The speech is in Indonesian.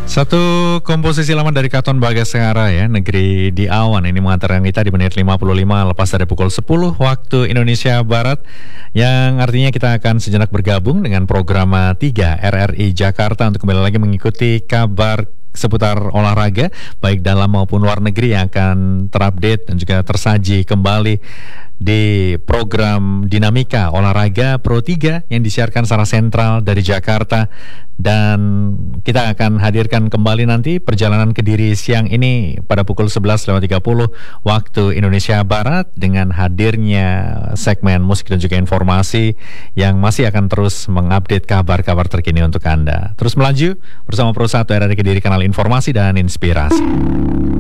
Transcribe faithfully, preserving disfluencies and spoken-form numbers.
Satu komposisi lama dari Katon Bagaskara ya, Negeri di Awan ini mengantarkan kita di menit lima puluh lima lepas dari pukul sepuluh waktu Indonesia Barat, yang artinya kita akan sejenak bergabung dengan program tiga R R I Jakarta untuk kembali lagi mengikuti kabar seputar olahraga baik dalam maupun luar negeri yang akan terupdate dan juga tersaji kembali di program Dinamika Olahraga Pro tiga yang disiarkan secara sentral dari Jakarta. Dan kita akan hadirkan kembali nanti perjalanan Kediri siang ini pada pukul sebelas lewat tiga puluh waktu Indonesia Barat dengan hadirnya segmen musik dan juga informasi yang masih akan terus mengupdate kabar-kabar terkini untuk Anda. Terus melaju bersama Pro satu R R I Kediri, kanal informasi dan inspirasi.